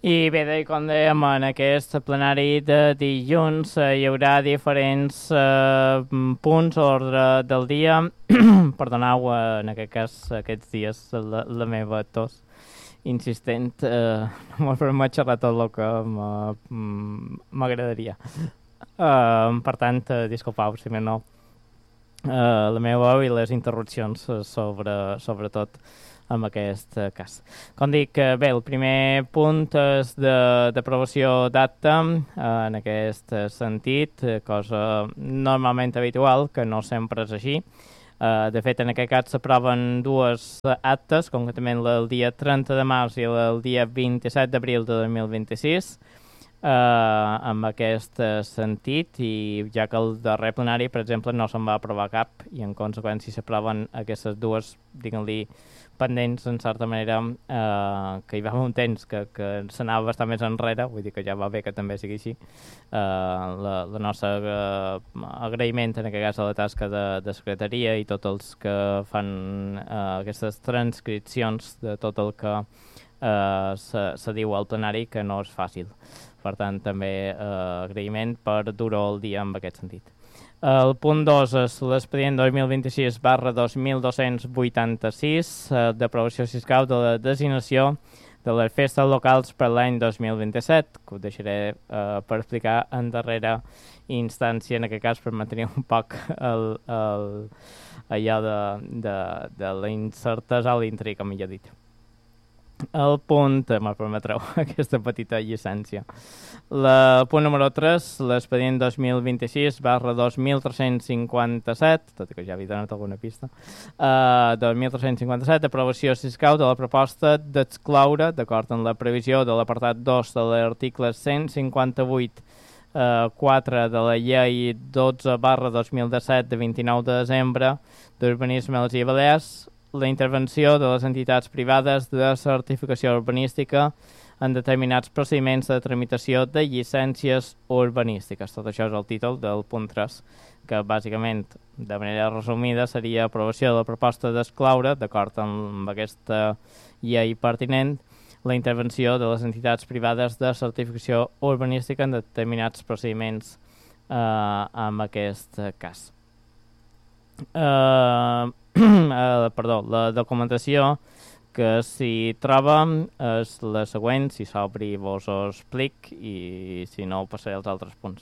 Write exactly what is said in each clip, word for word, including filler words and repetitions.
I bé, de, com dèiem, en aquest plenari de dilluns eh, hi haurà diferents eh, punts a l'ordre del dia. Perdoneu, eh, en aquest cas, aquests dies, la, la meva tos insistent eh, no m'ha permet xerrar tot el que m'agradaria. Uh, per tant, uh, disculpau, si més no, uh, la meva veu i les interrupcions uh, sobre, sobretot en aquest uh, cas. Com dic, uh, bé, el primer punt és d'aprovació d'acte, uh, en aquest sentit, uh, cosa normalment habitual, que no sempre és així. Uh, de fet, en aquest cas s'aproven dues actes, concretament el dia trenta de març i el dia vint-i-set d'abril de dos mil vint-i-sis, Uh, amb aquest uh, sentit, i ja que el darrer plenari, per exemple, no se'n va aprovar cap, i en conseqüència s'aproven aquestes dues, diguem-li, pendents, en certa manera, uh, que hi va haver un temps que, que s'anava bastant més enrere, vull dir que ja va bé que també sigui així. Uh, la, la nostra uh, agraïment, en aquest cas, a la tasca de, de secretaria i tots els que fan uh, aquestes transcripcions de tot el que uh, se, se diu al plenari, que no és fàcil. Per tant, també eh, agraïment per dur-ho el dia en aquest sentit. El punt dos és l'expedient dos mil vint-i-sis barra dos mil dos-cents vuitanta-sis eh, d'aprovació fiscal de la designació de les festes locals per l'any dos mil vint-i-set, que ho deixaré eh, per explicar en darrera instància, en aquest cas per mantenir un poc el, el, allò de, de, de la incertesa a l'intriga, com ja he dit. El punt, me permetreu aquesta petita llicència. El punt número tres, l'expedient dos mil vint-i-sis barra dos mil tres-cents cinquanta-set, tot i que ja havia donat alguna pista, uh, dos mil tres-cents cinquanta-set, aprovació fiscal de la proposta d'excloure, d'acord amb la previsió de l'apartat dos de l'article cent cinquanta-vuit quatre de la llei dotze barra dos mil disset de vint-i-nou de desembre d'urbanisme a les Illes Balears, la intervenció de les entitats privades de certificació urbanística en determinats procediments de tramitació de llicències urbanístiques. Tot això és el títol del punt tres, que bàsicament, de manera resumida, seria aprovació de la proposta d'excloure, d'acord amb aquesta llei pertinent, la intervenció de les entitats privades de certificació urbanística en determinats procediments eh, en aquest cas. Uh, uh, perdó, la documentació que s'hi troba és la següent, si s'obri vos ho explic i si no passaré als altres punts.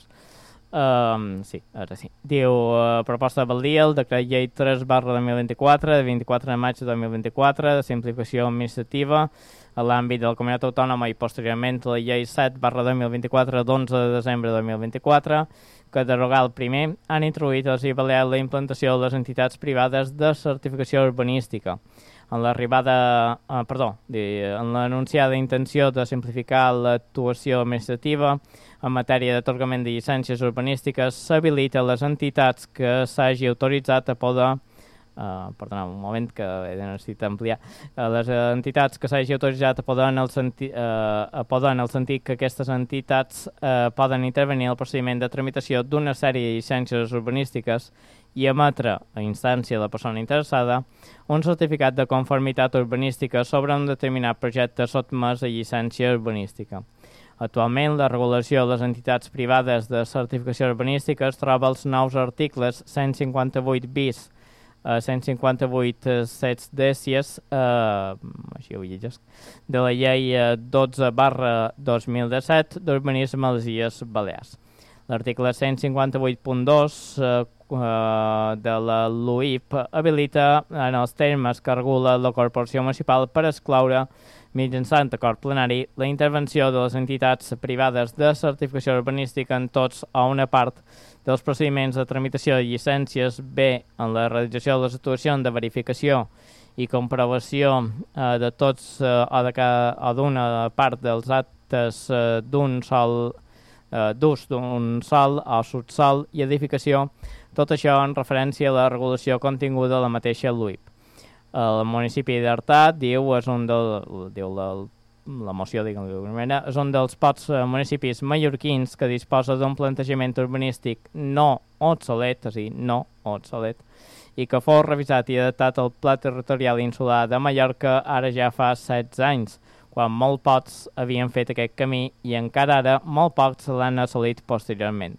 Um, sí, ara sí. Diu, uh, proposta del dia, el decret llei tres barra dos mil vint-i-quatre, de vint-i-quatre de maig de dos mil vint-i-quatre, de simplificació administrativa a l'àmbit de la comunitat autònoma i posteriorment la llei set barra dos mil vint-i-quatre d'onze de desembre de dos mil vint-i-quatre, que derogar el primer, han introduït a les Illes Balears la implantació de les entitats privades de certificació urbanística. En l'arribada, eh, perdó, en l'anunciada intenció de simplificar l'actuació administrativa en matèria d'atorgament de llicències urbanístiques, s'habilita a les entitats que s'hagi autoritzat a poder Uh, perdona, un moment que he de necessitar ampliar. Uh, les entitats que s'hagi autoritzat a poder, en el senti, uh, a poder en el sentit que aquestes entitats uh, poden intervenir en el procediment de tramitació d'una sèrie de llicències urbanístiques i emetre, a instància de la persona interessada, un certificat de conformitat urbanística sobre un determinat projecte sotmès a llicència urbanística. Actualment, la regulació de les entitats privades de certificació urbanística es troba als nous articles cent cinquanta-vuit bis, Uh, cent cinquanta-vuit uh, set dècies uh, així ho llegesc, de la llei uh, dotze barra dos mil disset d'urbanisme a les Illes Balears. L'article cent cinquanta-vuit punt dos uh, uh, de la L U I P habilita en els termes que regula la Corporació Municipal per excloure mitjançant acord plenari la intervenció de les entitats privades de certificació urbanística en tots o una part dels procediments de tramitació de llicències, bé en la realització de les actuacions de verificació i comprovació eh, de tots eh, o de cada, o d'una part dels actes eh, d'un sol eh, d'ús d'un sol o subsol i edificació, tot això en referència a la regulació continguda de la mateixa L U I P. El municipi d'Artà, diu, és un del, diu la, la moció, diguem-li d'alguna manera, és un dels pocs municipis mallorquins que disposa d'un plantejament urbanístic no obsolet, és a dir, no obsolet, i que fou revisat i adaptat al Pla Territorial Insular de Mallorca ara ja fa setze anys, quan molt pocs havien fet aquest camí i encara ara molt pocs l'han assolit posteriorment.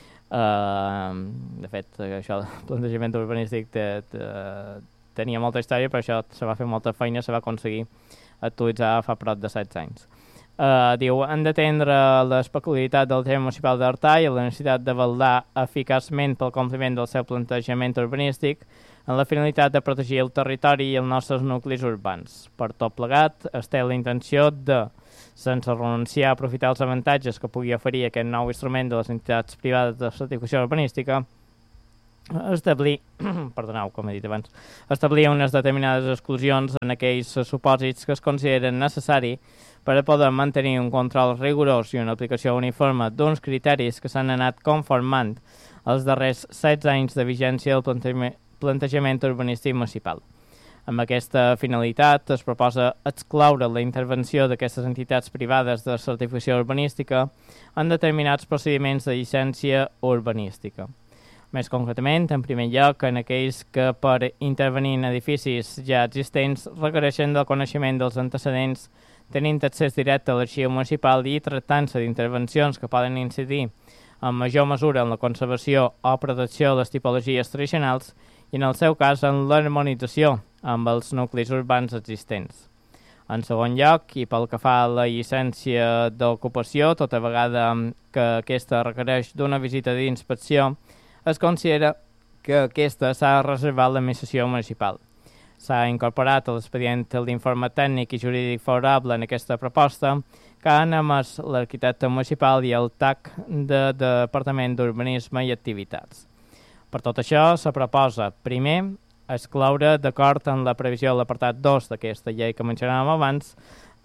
Uh, de fet, això del plantejament urbanístic te, te, tenia molta història, però això se va fer molta feina, se va aconseguir actualitzar fa prop de setze anys. Uh, diu, han d'atendre les peculiaritats del terme municipal d'Artà i la necessitat de vetllar eficaçment pel compliment del seu plantejament urbanístic en la finalitat de protegir el territori i els nostres nuclis urbans. Per tot plegat, es té la intenció de, sense renunciar a aprofitar els avantatges que pugui oferir aquest nou instrument de les entitats privades de certificació urbanística, establir, perdoneu, com he dit abans, establir unes determinades exclusions en aquells supòsits que es consideren necessari per a poder mantenir un control rigorós i una aplicació uniforme d'uns criteris que s'han anat conformant els darrers setze anys de vigència del plantejament, plantejament urbanístic municipal. Amb aquesta finalitat es proposa excloure la intervenció d'aquestes entitats privades de certificació urbanística en determinats procediments de llicència urbanística. Més concretament, en primer lloc, en aquells que per intervenir en edificis ja existents requereixen del coneixement dels antecedents, tenint accés directe a l'arxiu municipal i tractant-se d'intervencions que poden incidir en major mesura en la conservació o protecció de les tipologies tradicionals i, en el seu cas, en l'harmonització amb els nuclis urbans existents. En segon lloc, i pel que fa a la llicència d'ocupació, tota vegada que aquesta requereix d'una visita d'inspecció, es considera que aquesta s'ha reservat l'administració municipal. S'ha incorporat a l'expedient l'informe tècnic i jurídic favorable en aquesta proposta que han emès l'arquitecte municipal i el T A C de Departament d'Urbanisme i Activitats. Per tot això, se proposa, primer, excloure, d'acord amb la previsió de l'apartat dos d'aquesta llei que mencionàvem abans,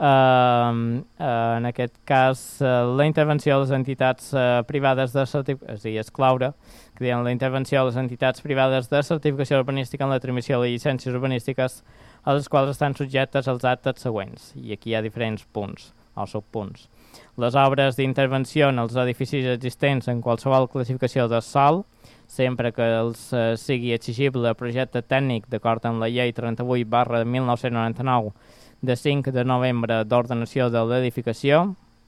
Uh, uh, en aquest cas uh, la intervenció de les entitats uh, privades de certificació, és a dir, excloure, que diuen la intervenció de les entitats privades de certificació urbanística en la transmissió de llicències urbanístiques a les quals estan subjectes els actes següents. I aquí hi ha diferents punts o subpunts. Les obres d'intervenció en els edificis existents en qualsevol classificació de sòl, sempre que els uh, sigui exigible projecte tècnic d'acord amb la llei trenta-vuit barra mil nou-cents noranta-nou de cinc de novembre d'ordenació de l'edificació.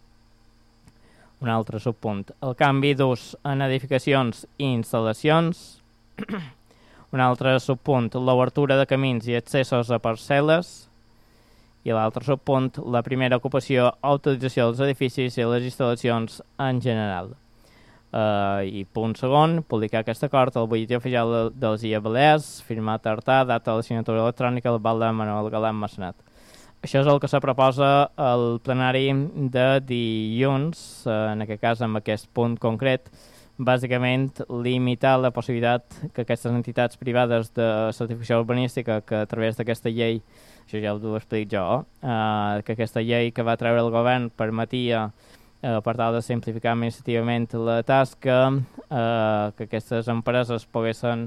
Un altre subpunt. El canvi d'ús en edificacions i instal·lacions. Un altre subpunt. L'obertura de camins i accessos a parcel·les. I l'altre subpunt. La primera ocupació o utilització dels edificis i les instal·lacions en general. Uh, I punt segon. Publicar aquest acord al butlletí oficial de les Illes Balears, firmat a Artà, data de la signatura electrònica del Val de Manuel Galán Massanat. Això és el que se proposa al plenari de dilluns, en aquest cas amb aquest punt concret, bàsicament limitar la possibilitat que aquestes entitats privades de certificació urbanística que a través d'aquesta llei, això ja ho explico jo, eh, que aquesta llei que va treure el govern permetia, eh, per tal de simplificar administrativament la tasca, eh, que aquestes empreses poguessin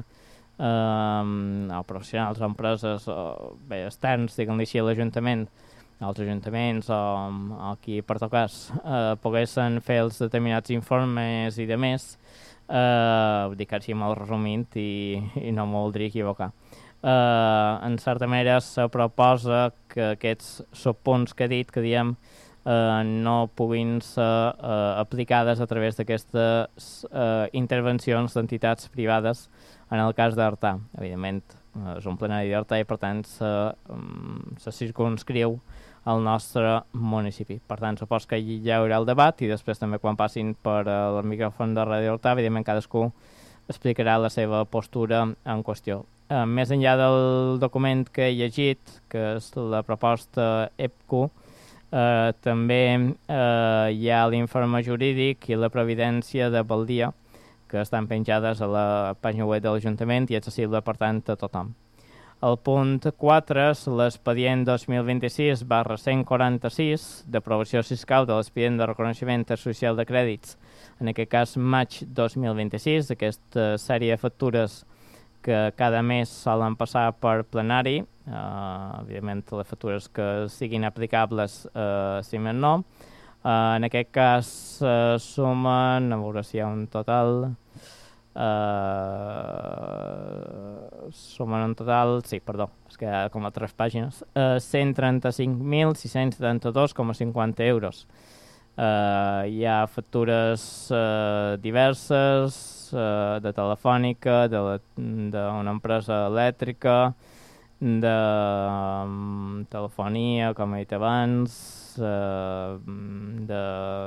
Um, o professionals o empreses o, bé, externs, diguem-li així, a l'Ajuntament, als ajuntaments o, o qui per tot cas eh, poguessin fer els determinats informes i de més, eh, ho dic així molt resumint i, i no m'ho voldria equivocar. Eh, en certa manera se proposa que aquests subpunts que he dit, que diem, eh, no puguin ser eh, aplicades a través d'aquestes eh, intervencions d'entitats privades en el cas d'Artà. Evidentment, és un plenari d'Artà i, per tant, se, um, se circunscriu al nostre municipi. Per tant, supos que hi haurà el debat i després també quan passin per uh, el micròfon de Ràdio Artà, evidentment cadascú explicarà la seva postura en qüestió. Uh, més enllà del document que he llegit, que és la proposta E P C U, uh, també uh, hi ha l'informe jurídic i la previdència de Baldia, que estan penjades a la pàgina web de l'Ajuntament i accessible, per tant, a tothom. El punt quatre és l'expedient dos mil vint-i-sis barra cent quaranta-sis d'aprovació fiscal de l'expedient de reconeixement social de crèdits, en aquest cas maig dos mil vint-i-sis, aquesta sèrie de factures que cada mes solen passar per plenari, uh, evidentment les factures que siguin aplicables, uh, si més no. Uh, en aquest cas uh, sumen, a veure si hi ha un total, Uh, sumen un total, sí, perdó, és que hi ha com a tres pàgines, uh, cent trenta-cinc mil sis-cents setanta-dos coma cinquanta euros. Uh, hi ha factures uh, diverses, uh, de telefònica, d'una empresa elèctrica, de um, telefonia, com he dit abans, uh, de...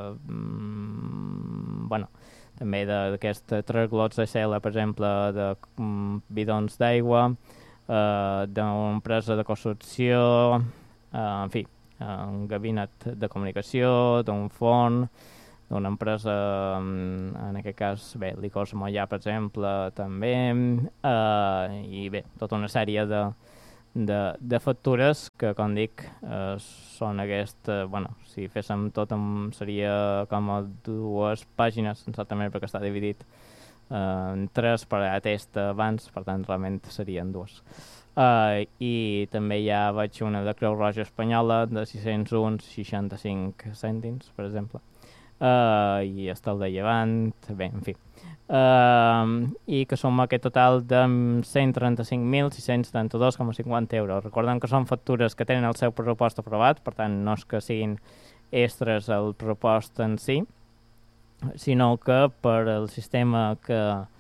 Um, bueno, també d'aquests tres glots de cel, per exemple, de um, bidons d'aigua, uh, d'una empresa de construcció, uh, en fi, uh, un gabinet de comunicació, d'un forn, d'una empresa, um, en aquest cas, bé, Licors Mollà, per exemple, també, uh, i bé, tota una sèrie de, de, de factures que, com dic, uh, són aquestes, bueno, si féssim tot em seria com a dues pàgines, exactament perquè està dividit uh, en tres, però hi ha test abans, per tant, realment serien dues. Uh, I també ja vaig una de Creu Roja Espanyola de sis-cents un coma seixanta-cinc cèntims, per exemple. Uh, i Estel de Llevant, bé, en fi. Uh, I que som aquest total de cent trenta-cinc mil sis-cents setanta-dos coma cinquanta euros. Recordem que són factures que tenen el seu pressupost aprovat, per tant no és que siguin extres al pressupost en si, sinó que per el sistema que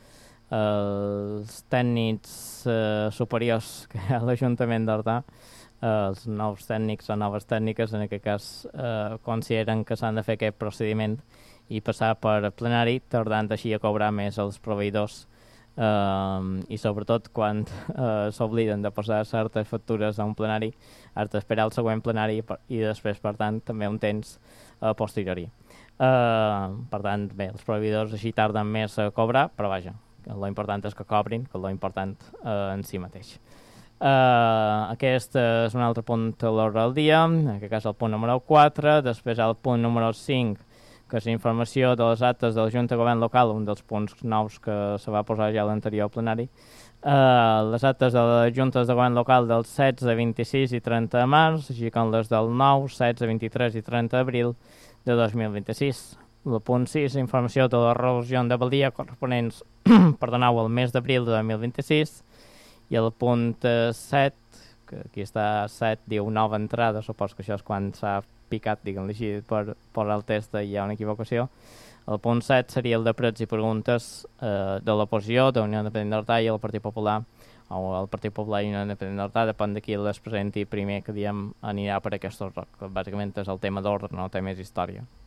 els tècnics uh, superiors que hi ha a l'Ajuntament d'Artà, Uh, els nous tècnics o noves tècniques en aquest cas uh, consideren que s'han de fer aquest procediment i passar per plenari, tardant així a cobrar més els proveïdors uh, i sobretot quan uh, s'obliden de posar certes factures a un plenari, has d'esperar el següent plenari i després, per tant, també un temps a posteriori. Uh, per tant, bé, els proveïdors així tarden més a cobrar, però vaja, lo important és que cobrin, que lo important uh, en si mateix. Uh, aquest és un altre punt a l'ordre del dia, en aquest cas el punt número quatre, després el punt número cinc, que és informació de les actes de la Junta de Govern Local, un dels punts nous que se va posar ja a l'anterior plenari, uh, les actes de les Juntes de Govern Local del setze, vint-i-sis i trenta de març, així com les del nou, setze, vint-i-tres i trenta d'abril de dos mil vint-i-sis. El punt sis, informació de la resolució de Baldia corresponents perdoneu, al mes d'abril de dos mil vint-i-sis, i el punt set, que aquí està set, diu nova entrada, supos que això és quan s'ha picat, diguem-li així, per, per el test i hi ha una equivocació. El punt set seria el de prets i preguntes eh, de l'oposició, de Unió Independent d'Artà i el Partit Popular, o el Partit Popular i Unió Independent d'Artà, depèn de qui les presenti primer, que diem anirà per aquest ordre, que bàsicament és el tema d'ordre, no té més història.